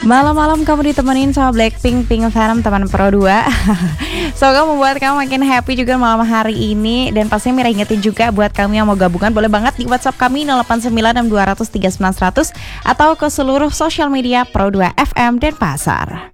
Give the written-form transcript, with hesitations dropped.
Malam-malam kamu ditemenin sama Blackpink, Pink Venom, teman Pro 2. Semoga membuat kamu makin happy juga malam hari ini. Dan pastinya Mira ingetin juga buat kamu yang mau gabungan, boleh banget di WhatsApp kami 0896 200 3900 atau ke seluruh sosial media Pro 2 FM dan Pasar.